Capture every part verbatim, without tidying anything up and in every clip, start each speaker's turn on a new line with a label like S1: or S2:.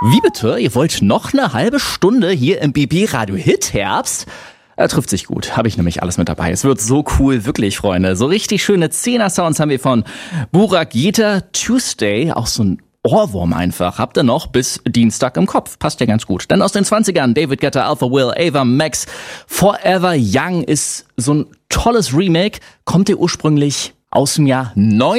S1: Wie bitte? Ihr wollt noch eine halbe Stunde hier im B B Radio Hit Herbst? Er trifft sich gut. Habe ich nämlich alles mit dabei. Es wird so cool, wirklich, Freunde. So richtig schöne Zehner-Sounds haben wir von Burak Yeter. Tuesday, auch so ein Ohrwurm einfach. Habt ihr noch bis Dienstag im Kopf. Passt ja ganz gut. Dann aus den zwanzigern, David Guetta, Alpha Will, Ava Max. Forever Young ist so ein tolles Remake. Kommt ihr ursprünglich aus dem Jahr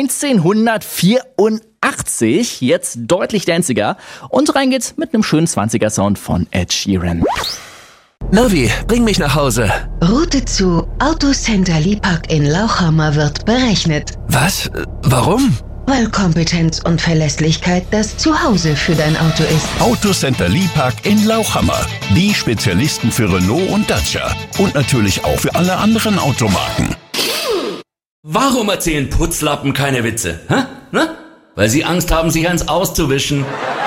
S1: neunzehnhundertvierundachtzig. Jetzt deutlich danziger. Und rein geht's mit einem schönen zwanziger-Sound von Ed Sheeran.
S2: Navi, bring mich nach Hause.
S3: Route zu Autocenter Liebhardt in Lauchhammer wird berechnet.
S2: Was? Warum?
S3: Weil Kompetenz und Verlässlichkeit das Zuhause für dein Auto ist.
S4: Autocenter Liebhardt in Lauchhammer. Die Spezialisten für Renault und Dacia. Und natürlich auch für alle anderen Automarken.
S5: Warum erzählen Putzlappen keine Witze? Hä? Ne? Weil sie Angst haben, sich eins auszuwischen.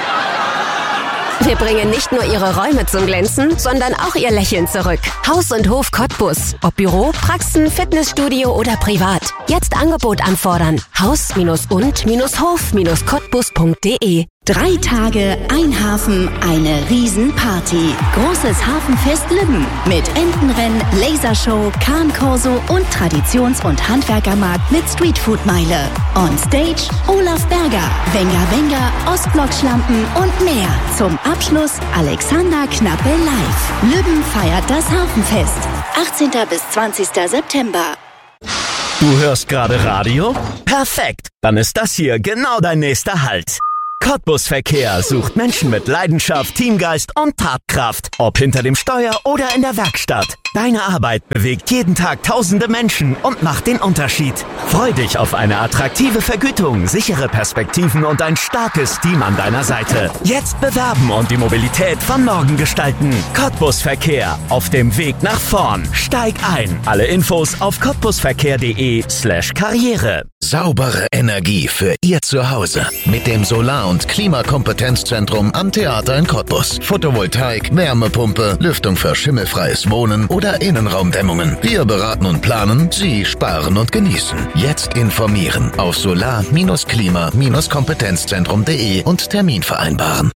S6: Wir bringen nicht nur Ihre Räume zum Glänzen, sondern auch Ihr Lächeln zurück. Haus und Hof Cottbus. Ob Büro, Praxen, Fitnessstudio oder privat. Jetzt Angebot anfordern. Haus- und Hof Cottbus punkt de.
S7: Drei Tage, ein Hafen, eine Riesenparty. Großes Hafenfest Lübben mit Entenrennen, Lasershow, Kahnkorso und Traditions- und Handwerkermarkt mit Streetfood-Meile. On Stage Olaf Berger, Wenger Wenger, Ostblock-Schlampen und mehr. Zum Abschluss Alexander Knappe live. Lübben feiert das Hafenfest. achtzehnten bis zwanzigsten September.
S2: Du hörst gerade Radio? Perfekt! Dann ist das hier genau dein nächster Halt. Cottbus Verkehr sucht Menschen mit Leidenschaft, Teamgeist und Tatkraft. Ob hinter dem Steuer oder in der Werkstatt. Deine Arbeit bewegt jeden Tag tausende Menschen und macht den Unterschied. Freu dich auf eine attraktive Vergütung, sichere Perspektiven und ein starkes Team an deiner Seite. Jetzt bewerben und die Mobilität von morgen gestalten. Cottbus Verkehr, auf dem Weg nach vorn. Steig ein. Alle Infos auf cottbusverkehr.de slash Karriere.
S8: Saubere Energie für Ihr Zuhause mit dem Solar- und Klimakompetenzzentrum am Theater in Cottbus. Photovoltaik, Wärmepumpe, Lüftung für schimmelfreies Wohnen oder Innenraumdämmungen. Wir beraten und planen, Sie sparen und genießen. Jetzt informieren auf solar-klima-kompetenzzentrum punkt de und Termin vereinbaren.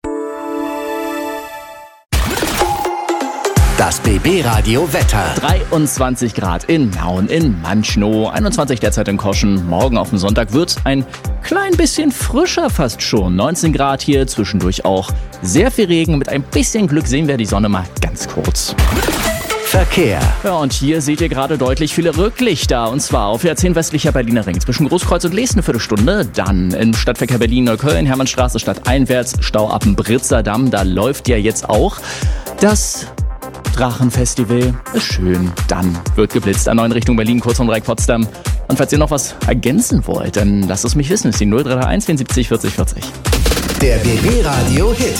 S2: Das B B Radio Wetter.
S1: dreiundzwanzig Grad in Nauen, in Manchnow, einundzwanzig derzeit in Koschen. Morgen auf dem Sonntag wird ein klein bisschen frischer fast schon. neunzehn Grad hier, zwischendurch auch sehr viel Regen. Mit ein bisschen Glück sehen wir die Sonne mal ganz kurz.
S2: Verkehr.
S1: Ja, und hier seht ihr gerade deutlich viele Rücklichter. Und zwar auf der zehn westlicher Berliner Ring zwischen Großkreuz und Lees eine Viertelstunde. Dann im Stadtverkehr Berlin-Neukölln, Hermannstraße stadteinwärts, Stau ab dem Britzer Damm. Da läuft ja jetzt auch das Drachenfestival. Ist schön. Dann wird geblitzt an neun Richtung Berlin, kurz vom Dreieck Potsdam. Und falls ihr noch was ergänzen wollt, dann lasst es mich wissen. Ist die null drei drei eins vierundsiebzig vierzig vierzig.
S2: Der B B Radio Hit